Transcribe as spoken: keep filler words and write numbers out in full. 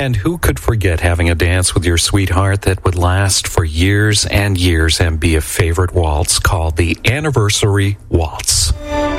And who could forget having a dance with your sweetheart that would last for years and years and be a favorite waltz called the Anniversary Waltz?